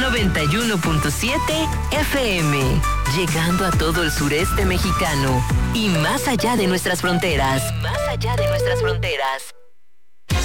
91.7 FM, llegando a todo el sureste mexicano y más allá de nuestras fronteras. Más allá de nuestras fronteras.